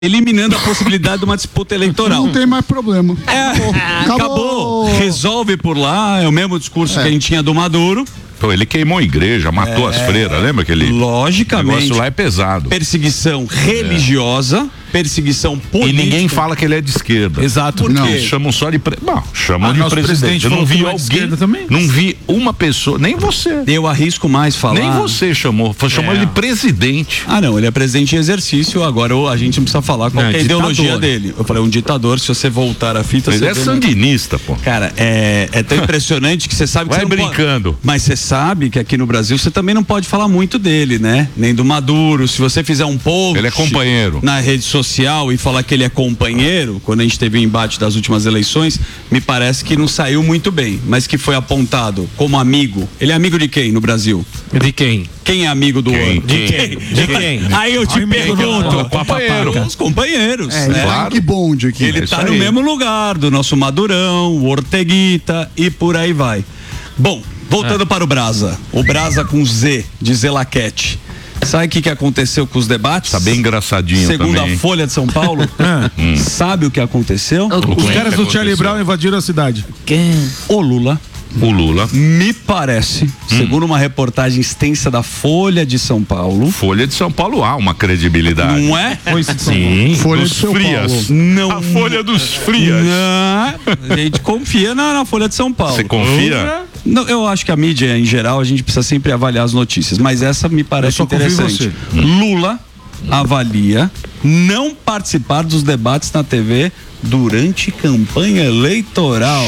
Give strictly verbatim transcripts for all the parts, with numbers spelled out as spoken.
eliminando a possibilidade de uma disputa eleitoral. Não tem mais problema. É, acabou. acabou. Resolve por lá, é o mesmo discurso é. que a gente tinha do Maduro. Pô, ele queimou a igreja, matou é, as freiras, lembra aquele? Logicamente. O negócio lá é pesado. Perseguição religiosa, é. perseguição política. E ninguém fala que ele é de esquerda. Exato. Por quê? Chamam só de pre... Não, chamam ah, de presidente. presidente. Eu não vi alguém, também. não vi uma pessoa, nem você. Eu arrisco mais falar. Nem você chamou, chamou é. ele de presidente. Ah, não, ele é presidente em exercício, agora a gente não precisa falar qual não, é a ideologia dele. Eu falei, um ditador, se você voltar a fita... Ele é sandinista, pô. Cara, é, é tão impressionante que você sabe que Vai você não brincando. Pode... Mas você sabe que aqui no Brasil você também não pode falar muito dele, né? Nem do Maduro. Se você fizer um post... Ele é companheiro. Na rede social e falar que ele é companheiro, quando a gente teve o embate das últimas eleições, me parece que não saiu muito bem, mas que foi apontado como amigo. Ele é amigo de quem no Brasil? De quem? Quem é amigo do quem? outro? De quem? De quem? Aí eu te Ai, pergunto. Companheiro. Os companheiros. É, né? Claro. Que bonde aqui. Ele é tá aí. no mesmo lugar do nosso Madurão, o Orteguita e por aí vai. Bom, voltando é. para o Brasa. O Brasa com Z, de Zelaquete. Sabe o que, que aconteceu com os debates? Tá bem engraçadinho Segundo também. a Folha de São Paulo, hum. sabe o que aconteceu? Os caras do Charlie Brown invadiram a cidade. Quem? O Lula. O Lula. Me parece, hum. segundo uma reportagem extensa da Folha de São Paulo. Folha de São Paulo há uma credibilidade. Não é? Pois sim. Folha dos de São frias. Paulo. Não. A Folha dos frias. Não. A gente confia na, na Folha de São Paulo. Você confia? Não, eu acho que a mídia, em geral, a gente precisa sempre avaliar as notícias, mas essa me parece interessante. Lula avalia não participar dos debates na T V durante campanha eleitoral.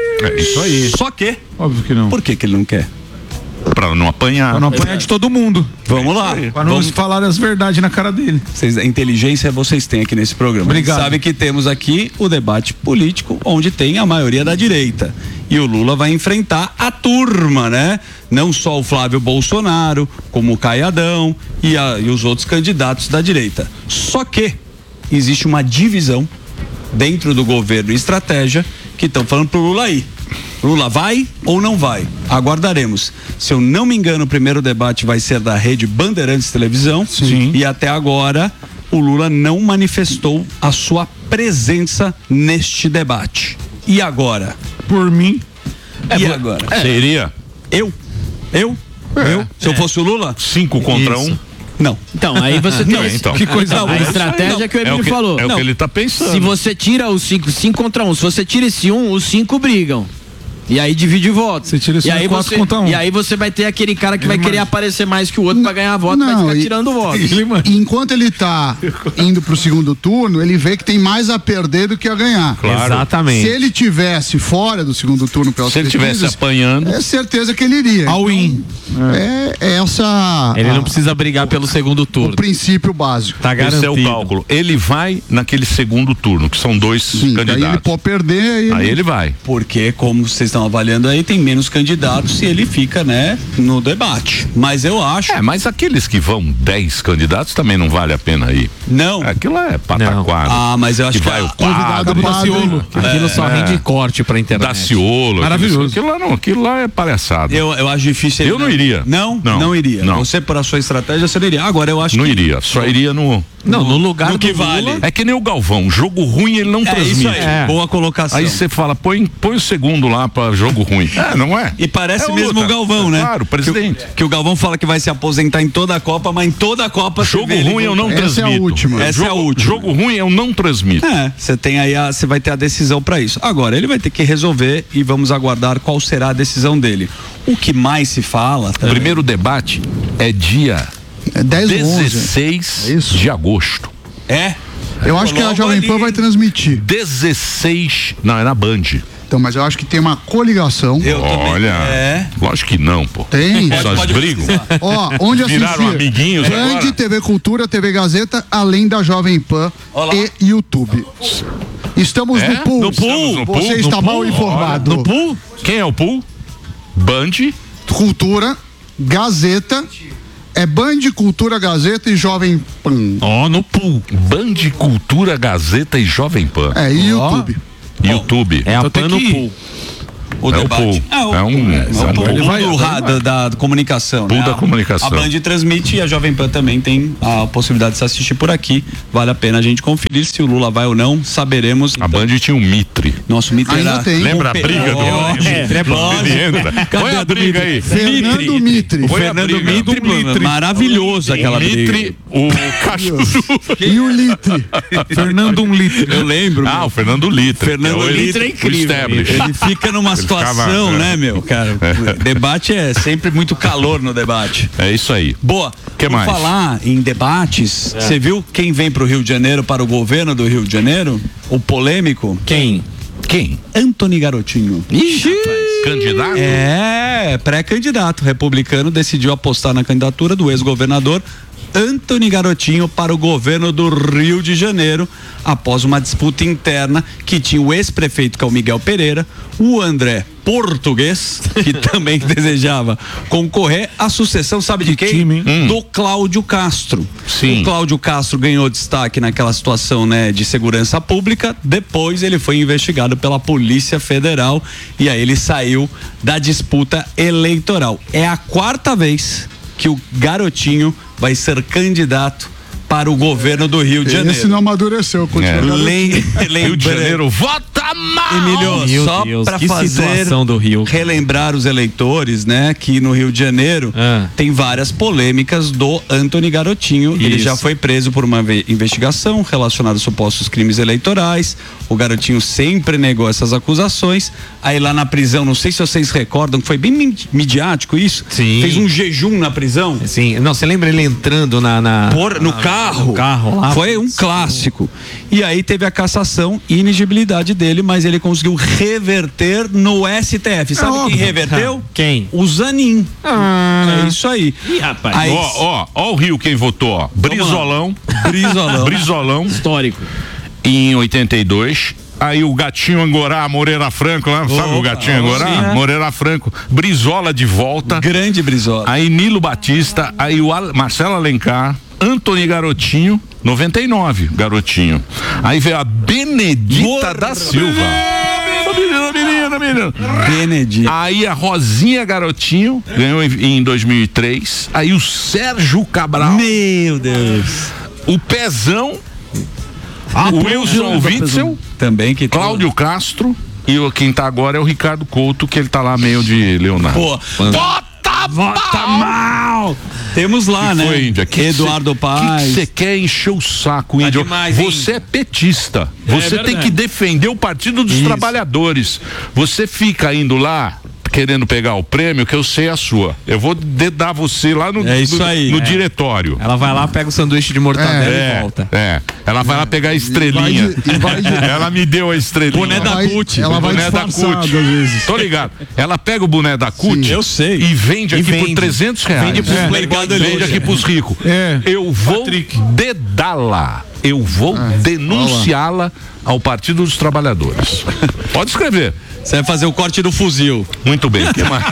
É isso aí. Só que, óbvio que não. Por que que ele não quer? Pra não apanhar. Pra não apanhar de todo mundo. Vamos lá. Pra não Vamos falar as verdades na cara dele. Vocês, a inteligência vocês têm aqui nesse programa. Obrigado. Sabe que temos aqui o debate político, onde tem a maioria da direita. E o Lula vai enfrentar a turma, né? Não só o Flávio Bolsonaro, como o Caiadão e, a, e os outros candidatos da direita. Só que existe uma divisão dentro do governo e estratégia que estão falando pro Lula aí. Lula vai ou não vai? Aguardaremos. Se eu não me engano, o primeiro debate vai ser da rede Bandeirantes Televisão. Sim. E até agora o Lula não manifestou a sua presença neste debate. E agora? Por mim. E é, agora? É. Seria? Eu? Eu? É. Eu? Se eu fosse o Lula? Cinco contra Isso. um? Não. Então, aí você tem. Não, então. Que coisa Não, a boa. estratégia que o Emílio é o que, falou. É o Não. que ele tá pensando. Se você tira os cinco, cinco contra um, se você tira esse um, os cinco brigam. E aí divide o voto. Você tira esse e, aí quatro você, contra um. e aí você vai ter aquele cara que Ele vai mais. querer aparecer mais que o outro pra ganhar voto, Não, vai ficar e- tirando voto. E enquanto ele tá indo pro segundo turno, ele vê que tem mais a perder do que a ganhar. Claro. Exatamente. Se ele tivesse fora do segundo turno pelas Se ele tivesse pesquisas, apanhando. é certeza que ele iria. All in. É, é essa Ele a- não precisa brigar pelo segundo o turno. princípio básico. Tá Esse é garantido. o cálculo. Ele vai naquele segundo turno, que são dois Sim, daí ele candidatos. pode perder. Aí Aí ele... ele vai. Porque, como vocês estão avaliando aí, tem menos candidatos e ele fica, né, no debate. Mas eu acho. É, mas aqueles que vão dez candidatos também não vale a pena ir. Não. Aquilo é pataquara. Ah, mas eu acho que que vai a- o padre, Daciolo. Aquilo só rende corte pra internet. Daciolo. Maravilhoso. Aquilo lá, não, aquilo lá é palhaçada. Eu, eu acho difícil. ele Eu não iria. Não? Não. Não, iria. Não. Você, por a sua estratégia, você não iria. Agora, eu acho Não que. iria, só iria no... Não, no lugar no do que Lula, vale. É que nem o Galvão, jogo ruim ele não É transmite. isso aí. É. Boa colocação. Aí você fala, põe, põe o segundo lá pra jogo ruim. É, não é? E parece É o mesmo Lula. o Galvão, né? Claro, presidente. Que, que o Galvão fala que vai se aposentar em toda a Copa, mas em toda a Copa. você Jogo vê ele ruim eu não Essa é a transmito. última. Essa é a jogo, última. Jogo ruim eu não transmito. É, você tem aí a, você vai ter a decisão pra isso. Agora, ele vai ter que resolver e vamos aguardar qual será a decisão dele. O que mais se fala. O também- primeiro debate é dia É dez ou onze. dezesseis É isso? de agosto. É. Eu acho que a Logo Jovem ali. Pan vai transmitir. dezesseis. Não, é na Band. Então, mas eu acho que tem uma coligação. Eu também. Olha. É. Lógico que não, pô. Tem. Só pode brigam. precisar. Ó, onde assistir? Viraram amiguinhos Band, agora? T V Cultura, T V Gazeta, além da Jovem Pan Olá. e YouTube. Estamos É? no pool. No pool? No Você pool? está No mal pool? informado. No pool? Quem é o pool? Band. Cultura, Gazeta, é Band, Cultura, Gazeta e Jovem Pan. ó, no pool. Band, Cultura, Gazeta e Jovem Pan. É, e YouTube. YouTube. É a Então tem Pan no que ir. pool. o é debate. O pool. É, o, é um, é, é o um pool ele vai, do, vai, da, da, da comunicação. Pool né? da comunicação. A Band transmite e a Jovem Pan também tem a possibilidade de se assistir por aqui. Vale a pena a gente conferir se o Lula vai ou não, saberemos. A Band tinha um Mitre. Nosso Mitre Ainda era... tem. Lembra a briga Oh, dele? é, é lógico. Põe a briga aí. Fernando Mitre. Põe a Fernando briga. Mitre, Mitre. Maravilhoso aquela briga. Mitre, o Cachorro. E o Litre. Fernando um litro. Eu lembro. Ah, o Fernando Litre. Fernando que é o- Litre é incrível. o establish. Ele fica numa situação, ficava- né, meu, cara? Debate é sempre muito calor no debate. É isso aí. Boa. Que Por mais? falar em debates, você viu quem vem para o Rio de Janeiro, para o governo do Rio de Janeiro? O polêmico? Quem? Quem? Antony Garotinho. Ixi! Candidato? É, pré-candidato republicano decidiu apostar na candidatura do ex-governador Antony Garotinho para o governo do Rio de Janeiro, após uma disputa interna que tinha o ex-prefeito, que é o Miguel Pereira, o André Português, que também desejava concorrer à sucessão, sabe de quem? time, hein? Do Cláudio Castro. Sim. O Cláudio Castro ganhou destaque naquela situação, né, de segurança pública, depois ele foi investigado pela Polícia Federal e aí ele saiu da disputa eleitoral. É a quarta vez que o Garotinho vai ser candidato para o governo do Rio de Janeiro. Esse não amadureceu. Continua É. garotinho. Lem- Rio de lembrando- Janeiro, vota mal! Emílio, Meu só Deus, para que fazer situação do Rio. relembrar os eleitores, né, que no Rio de Janeiro Ah. tem várias polêmicas do Antony Garotinho. Ele Isso. já foi preso por uma ve- investigação relacionada a supostos crimes eleitorais. O Garotinho sempre negou essas acusações. Aí lá na prisão, não sei se vocês recordam, foi bem mi- midiático isso. Sim. Fez um jejum na prisão. Sim, não, você lembra ele entrando na. na Por, no na- carro. No carro lá. Foi um clássico. E aí teve a cassação e inigibilidade dele, mas ele conseguiu reverter no S T F. Sabe quem óbvio. reverteu? Quem? O Zanin. Ah. É isso aí. Ih, rapaz. Aí- Ó, ó, ó o Rio quem votou, ó. Brizolão. Brizolão. Brizolão Histórico. em oitenta e dois. Aí o Gatinho Angorá, Moreira Franco, lá, sabe o Gatinho Angorá? sim, é. Moreira Franco, Brizola de volta. Grande Brizola. Aí Nilo Batista, aí o Al- Marcelo Alencar, Antony Garotinho, noventa e nove, Garotinho. Aí veio a Benedita Mor- da Silva. Ô, Menina, menina, menina. Benedito. Aí a Rosinha Garotinho ganhou em, em dois mil e três. Aí o Sérgio Cabral, Meu Deus. o Pezão, Ah, o Wilson Witzel, também que Cláudio Castro e o, quem tá agora é o Ricardo Couto, que ele tá lá meio de Leonardo. Pô, Vota, vota mal. Temos lá, né? Foi, Índia. Que Eduardo cê, Paes. que você quer encher o saco, Índia? demais, hein? Você é petista. Você tem verdade. que defender o Partido dos Isso. Trabalhadores. Você fica indo lá querendo pegar o prêmio, que eu sei a sua. Eu vou dedar você lá no, É isso no, aí. no É. diretório. Ela vai lá, pega o sanduíche de mortadela É, e volta. é. Ela vai lá pegar a estrelinha. E vai de- e vai de- Ela me deu a estrelinha. Boné da vai- CUT. ela O vai boné da disfarçada CUT. às vezes. Tô ligado. Ela pega o boné da CUT. Sim. Eu sei. E vende E aqui por vende. trezentos reais. Vende pro É. Mercado Vende Livre. aqui pros ricos. É. Eu vou dedá-la. Eu vou denunciá-la ao Partido dos Trabalhadores. Pode escrever. Você vai fazer o corte do fuzil. Muito bem. O que mais?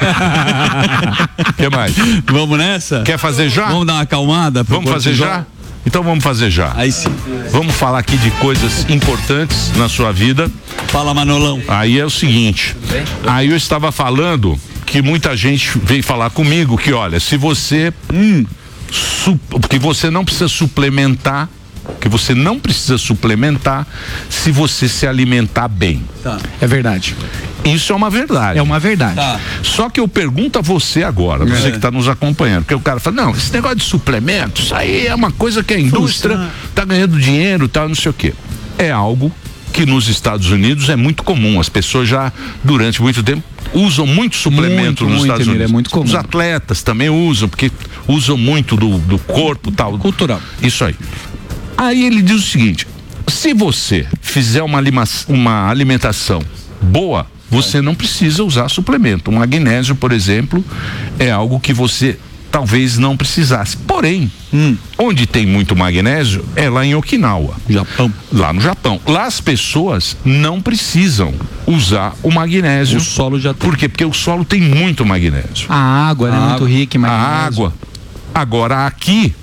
que mais? Vamos nessa? Quer fazer já? Vamos dar uma acalmada? pro Vamos fazer cortisol? já? Então vamos fazer já. Aí sim. Vamos falar aqui de coisas importantes na sua vida. Fala, Manolão. Aí é o seguinte, aí eu estava falando que muita gente veio falar comigo que, olha, se você hum, su, que você não precisa suplementar, que você não precisa suplementar se você se alimentar bem. Tá. É verdade. Isso é uma verdade. É uma verdade. Tá. Só que eu pergunto a você agora, você É. que está nos acompanhando, porque o cara fala, não, esse negócio de suplementos, isso aí é uma coisa que a indústria está ganhando dinheiro, tal, não sei o quê. É algo que nos Estados Unidos é muito comum. As pessoas já, durante muito tempo, usam muito suplemento Muito, nos muito, Estados Emílio, Unidos. é muito comum. Os atletas também usam, porque usam muito do, do corpo, tal. Cultural. Isso aí. Aí ele diz o seguinte: se você fizer uma, alima- uma alimentação boa, você não precisa usar suplemento. O magnésio, por exemplo, é algo que você talvez não precisasse. Porém, onde tem muito magnésio é lá em Okinawa, Japão. lá no Japão. Lá as pessoas não precisam usar o magnésio. O solo já tem. Por quê? Porque o solo tem muito magnésio. A água, né? A Muito água. rica em A magnésio. água. Agora aqui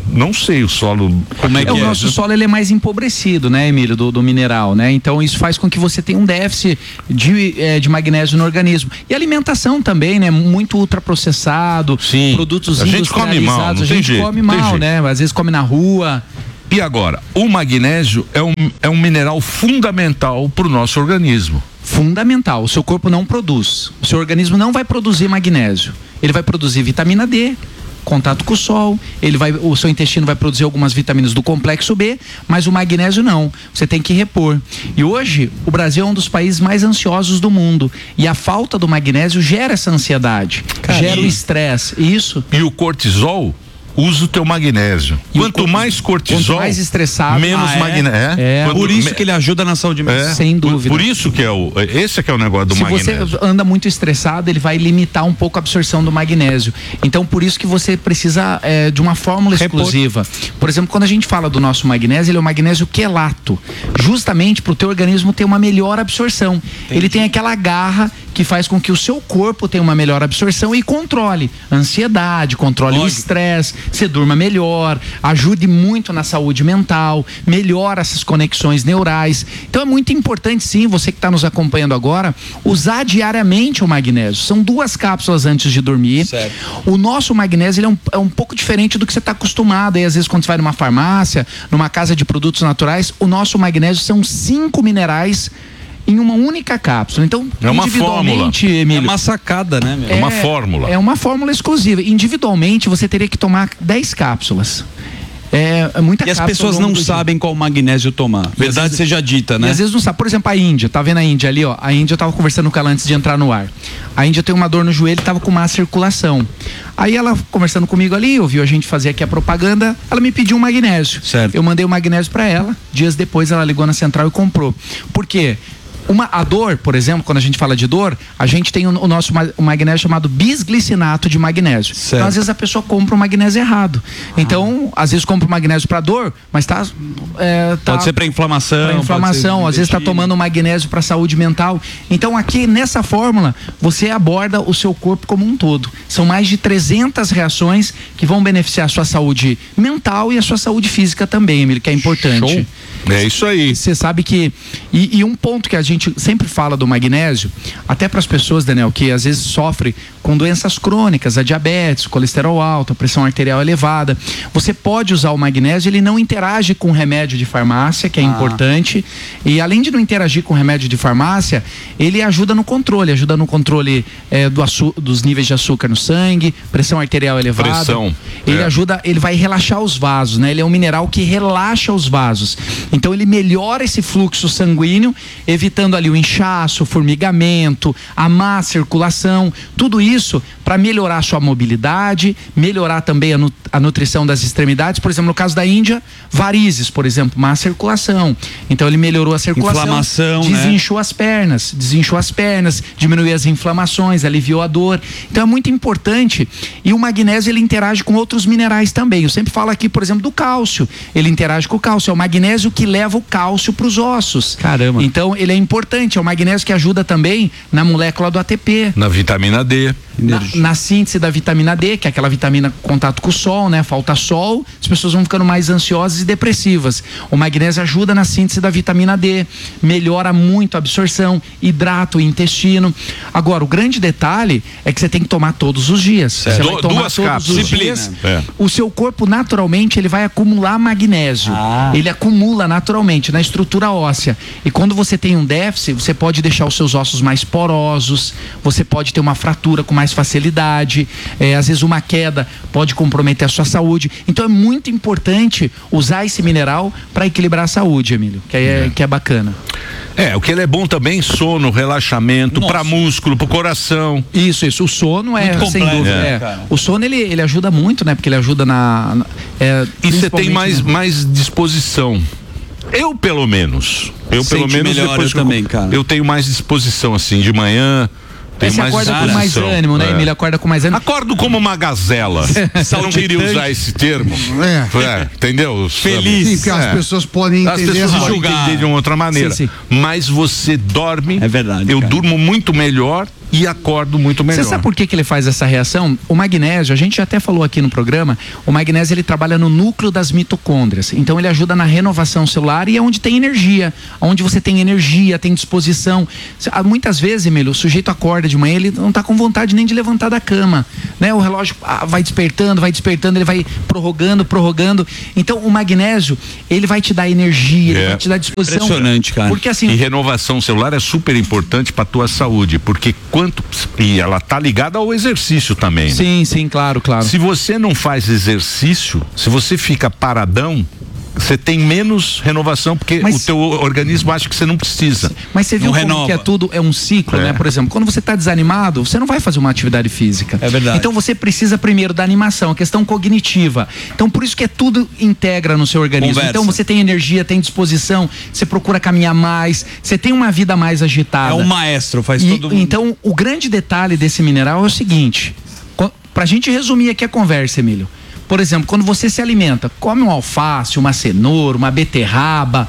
Não sei o solo. Como é que É, o é? nosso solo ele é mais empobrecido, né, Emílio, do, do mineral, né? Então isso faz com que você tenha um déficit de, é, de magnésio no organismo. E alimentação também, né? Muito ultraprocessado, Sim. produtos A gente come mal, industrializados. não A tem gente jeito, come não tem mal, jeito. né? Às vezes come na rua. E agora, o magnésio é um, é um mineral fundamental para o nosso organismo. Fundamental. O seu corpo não produz. O seu organismo não vai produzir magnésio. Ele vai produzir vitamina D, contato com o sol, ele vai, o seu intestino vai produzir algumas vitaminas do complexo B, mas o magnésio não. Você tem que repor. E hoje, o Brasil é um dos países mais ansiosos do mundo. E a falta do magnésio gera essa ansiedade, gera o estresse. Isso. E o cortisol usa o teu magnésio. E Quanto o- mais cortisol, quanto mais estressado, menos ah, é? magnésio. É. Quanto Por isso me- que ele ajuda na saúde mental. é, Sem por- dúvida. Por, isso que é o. Esse é que é o negócio do Se magnésio. você anda muito estressado, ele vai limitar um pouco a absorção do magnésio. Então, por isso que você precisa é, de uma fórmula exclusiva. Por exemplo, quando a gente fala do nosso magnésio, ele é o magnésio quelato. Justamente para o teu organismo ter uma melhor absorção. Ele tem aquela garra que faz com que o seu corpo tenha uma melhor absorção e controle a ansiedade, controle o Lógico. estresse, você durma melhor, ajude muito na saúde mental, melhora essas conexões neurais. Então é muito importante, sim, você que está nos acompanhando agora, usar diariamente o magnésio. São duas cápsulas antes de dormir. Certo. O nosso magnésio ele é, um, é um pouco diferente do que você está acostumado. Aí, às vezes, quando você vai numa farmácia, numa casa de produtos naturais, o nosso magnésio são cinco minerais em uma única cápsula. Então, É uma individualmente, É Emílio, uma sacada, né, meu? É uma fórmula. É uma fórmula exclusiva. Individualmente, você teria que tomar dez cápsulas. É, é muita E as cápsula pessoas ao longo não do dia. sabem qual magnésio tomar. Verdade vezes- seja dita, E né? às vezes não sabe. Por exemplo, a Índia, tá vendo a Índia ali, ó? A Índia, eu tava conversando com ela antes de entrar no ar. A Índia tem uma dor no joelho, tava com má circulação. Aí ela, conversando comigo ali, ouviu a gente fazer aqui a propaganda, ela me pediu um magnésio. Certo. Eu mandei o magnésio pra ela, dias depois ela ligou na central e comprou. Por quê? Uma, a dor, por exemplo, quando a gente fala de dor, a gente tem o, o nosso ma- o magnésio chamado bisglicinato de magnésio. Certo. Então, às vezes a pessoa compra o magnésio errado. Então, às vezes compra o magnésio para dor, mas tá, é, tá Pode ser para inflamação. para inflamação, pode ser às vezes está intestino. tomando magnésio para saúde mental. Então aqui nessa fórmula você aborda o seu corpo como um todo. São mais de trezentas reações que vão beneficiar a sua saúde mental e a sua saúde física também, Emílio, que é importante. Show. É isso aí. Você sabe que e, e um ponto que a gente sempre fala do magnésio, até para as pessoas, Daniel, que às vezes sofrem com doenças crônicas, a diabetes, colesterol alto, a pressão arterial elevada, você pode usar o magnésio, ele não interage com remédio de farmácia, que é Ah. importante, e além de não interagir com remédio de farmácia, ele ajuda no controle, ajuda no controle eh, do açu- dos níveis de açúcar no sangue, pressão arterial elevada. Pressão, Ele é. ajuda, ele vai relaxar os vasos, né? Ele é um mineral que relaxa os vasos. Então ele melhora esse fluxo sanguíneo, evitando ali o inchaço, o formigamento, a má circulação, tudo isso para melhorar a sua mobilidade, melhorar também a, nu- a nutrição das extremidades. Por exemplo, no caso da Índia, varizes, por exemplo, má circulação. Então ele melhorou a circulação, Inflamação, né? desinchou as pernas, desinchou as pernas, diminuiu as inflamações, aliviou a dor. Então é muito importante. E o magnésio ele interage com outros minerais também. Eu sempre falo aqui, por exemplo, do cálcio. Ele interage com o cálcio. É o magnésio que leva o cálcio para os ossos. Caramba. Então ele é importante. É o magnésio que ajuda também na molécula do A T P. Na vitamina D. Na, na síntese da vitamina D, que é aquela vitamina com contato com o sol, né? Falta sol, as pessoas vão ficando mais ansiosas e depressivas. O magnésio ajuda na síntese da vitamina D, melhora muito a absorção, hidrata o intestino. Agora, o grande detalhe é que você tem que tomar todos os dias. Você Du- vai tomar duas todos cápsulas. os dias. É. O seu corpo, naturalmente, ele vai acumular magnésio. Ah. Ele acumula naturalmente na estrutura óssea. E quando você tem um déficit, você pode deixar os seus ossos mais porosos, você pode ter uma fratura com mais facilidade, é, às vezes uma queda pode comprometer a sua saúde. Então é muito importante usar esse mineral para equilibrar a saúde, Emílio, que é, que é bacana. É, o que ele é bom também, sono, relaxamento, Nossa. para músculo, pro coração. Isso, isso. O sono é, Muito sem completo, dúvida. né, é. cara? O sono ele, ele ajuda muito, né? Porque ele ajuda na. na- é, E você tem principalmente mais, no- mais disposição. Eu, pelo menos. Eu, pelo Sente menos, melhor, depois eu que eu- também, cara. eu tenho mais disposição, assim, de manhã. Tem Você mais acorda com mais disposição. ânimo, né, É. Emílio? Acorda com mais ânimo. Acordo como uma gazela. Você não queria usar esse termo? É. É, entendeu? Feliz. Sim, porque as É. pessoas podem As entender pessoas essa- podem entender de uma outra maneira. Sim, sim. Mas você dorme. É verdade, Eu cara. durmo muito melhor e acordo muito melhor. Você sabe por que, que ele faz essa reação? O magnésio, a gente já até falou aqui no programa, o magnésio ele trabalha no núcleo das mitocôndrias. Então ele ajuda na renovação celular e é onde tem energia, onde você tem energia, tem disposição. Muitas vezes, Emílio, o sujeito acorda de manhã, ele não está com vontade nem de levantar da cama, né? O relógio ah, vai despertando, vai despertando, ele vai prorrogando, prorrogando. Então o magnésio, ele vai te dar energia, ele É. vai te dar disposição. Impressionante, cara. Porque assim, E renovação celular é super importante para tua saúde, porque quanto e ela tá ligada ao exercício também. né? sim, sim, claro, claro. Se você não faz exercício, se você fica paradão, você tem menos renovação, porque Mas- o teu organismo acha que você não precisa. Mas você viu Não como renova. que é tudo, é um ciclo, É. né? Por exemplo, quando você está desanimado, você não vai fazer uma atividade física. É verdade. Então você precisa primeiro da animação, a questão cognitiva. Então por isso que é tudo integra no seu organismo. Conversa. Então você tem energia, tem disposição, você procura caminhar mais, você tem uma vida mais agitada. É um maestro, faz E, todo mundo. então, o grande detalhe desse mineral é o seguinte: co- pra gente resumir aqui a conversa, Emílio. Por exemplo, quando você se alimenta, come um alface, uma cenoura, uma beterraba.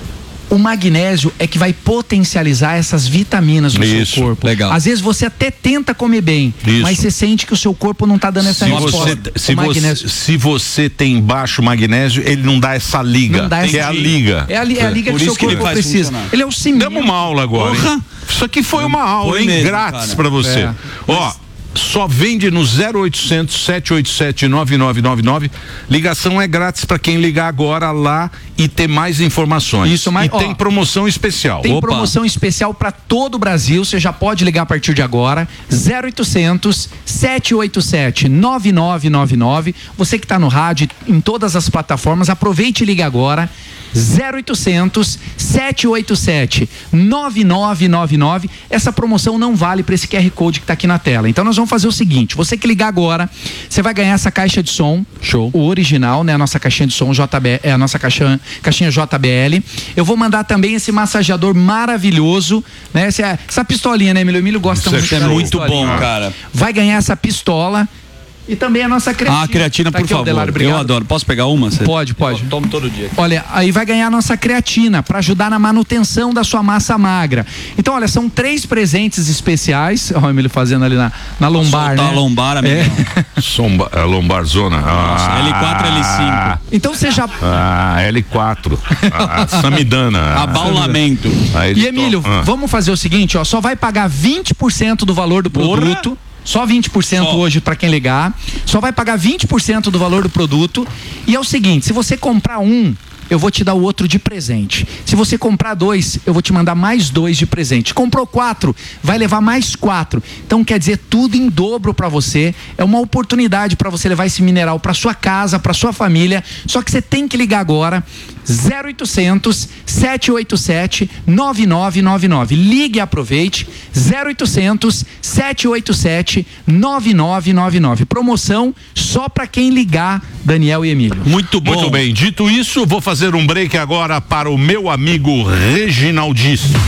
O magnésio é que vai potencializar essas vitaminas no Isso, seu corpo. legal. Às vezes você até tenta comer bem, Isso. mas você sente que o seu corpo não está dando essa Se resposta. você, O se, você, magnésio se você tem baixo magnésio, ele não dá essa liga. não dá que essa é a liga. É a, li- é a liga Por que o seu isso que ele corpo faz precisa. funcionar. Ele é o cimento. Damos uma aula agora, hein? Porra. Isso aqui foi uma aula, Foi hein? mesmo, Grátis cara. pra você. É. Ó, só vende no zero oitocentos, sete oito sete, nove nove nove nove. Ligação é grátis pra quem ligar agora lá e ter mais informações. Isso, mas, e ó, tem promoção especial. Tem Opa. promoção especial para todo o Brasil. Você já pode ligar a partir de agora. zero oitocentos, sete oito sete, nove nove nove nove. Você que está no rádio, em todas as plataformas, aproveite e ligue agora. zero oitocentos, sete oito sete, nove nove nove nove. Essa promoção não vale para esse Q R Code que está aqui na tela. Então nós vamos fazer o seguinte: você que ligar agora, você vai ganhar essa caixa de som. Show. O original, né? A nossa caixinha de som J B L, é a nossa caixinha, caixinha J B L. Eu vou mandar também esse massageador maravilhoso, né? Essa, essa pistolinha, né, Emílio? O Emílio gosta Isso é muito. show. dessa Muito pistolinha. bom, cara. Vai ganhar essa pistola e também a nossa creatina. Ah, creatina, Tá por aqui, ó, favor. Delário, Eu obrigado. adoro. Posso pegar uma? Você- Pode, pode. Eu tomo todo dia. Olha, aí vai ganhar a nossa creatina para ajudar na manutenção da sua massa magra. Então, olha, são três presentes especiais. Olha o Emílio fazendo ali na, na lombar, Soltar né? a lombar, amigão. Somba, a lombarzona. Ah, L quatro, L cinco. Então você já. Ah, L quatro. A Samidana. Abaulamento. Aí ele E Emílio, to- ah. vamos fazer o seguinte, ó, só vai pagar vinte por cento do valor do produto. Só vinte por cento Só. hoje para quem ligar. Só vai pagar vinte por cento do valor do produto. E é o seguinte, se você comprar um, eu vou te dar o outro de presente. Se você comprar dois, eu vou te mandar mais dois de presente. Comprou quatro, vai levar mais quatro. Então quer dizer tudo em dobro para você. É uma oportunidade para você levar esse mineral para sua casa, para sua família. Só que você tem que ligar agora. zero oitocentos, sete oito sete, nove nove nove nove. Ligue e aproveite. zero oitocentos, sete oito sete, nove nove nove nove. Promoção só para quem ligar, Daniel e Emílio. Muito bom. Muito bem, dito isso, vou fazer um break agora para o meu amigo Reginaldíssimo.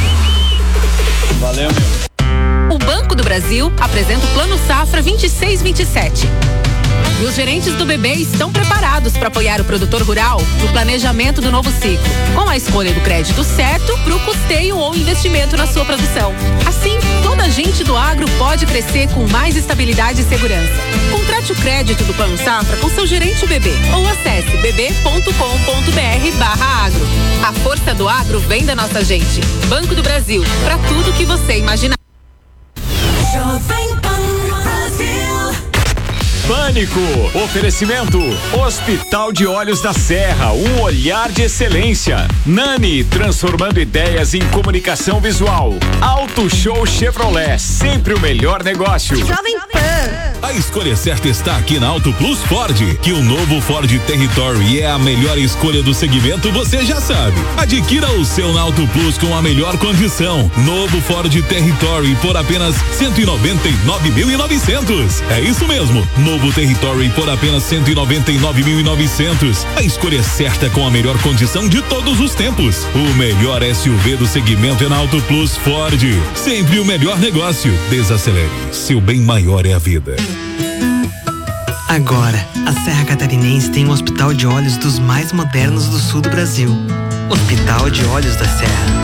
Valeu, meu. O Banco do Brasil apresenta o Plano Safra vinte e seis vinte e sete. E os gerentes do B B estão preparados para apoiar o produtor rural no planejamento do novo ciclo, com a escolha do crédito certo para o custeio ou investimento na sua produção. Assim, toda a gente do agro pode crescer com mais estabilidade e segurança. Contrate o crédito do Plano Safra com seu gerente B B ou acesse bb ponto com ponto br barra agro. A força do agro vem da nossa gente. Banco do Brasil, para tudo que você imaginar. Pânico, oferecimento, Hospital de Olhos da Serra, um olhar de excelência. Nani, transformando ideias em comunicação visual. Auto Show Chevrolet, sempre o melhor negócio. Jovem Pan. A escolha certa está aqui na Auto Plus Ford, que o novo Ford Territory é a melhor escolha do segmento, você já sabe. Adquira o seu na Auto Plus com a melhor condição. Novo Ford Territory por apenas cento e noventa e nove mil e novecentos. É isso mesmo, novo Territory Territory por apenas cento e noventa e nove mil e novecentos. A escolha é certa com a melhor condição de todos os tempos. O melhor S U V do segmento é na Auto Plus Ford. Sempre o melhor negócio. Desacelere. Seu bem maior é a vida. Agora, a Serra Catarinense tem um hospital de olhos dos mais modernos do sul do Brasil. Hospital de Olhos da Serra.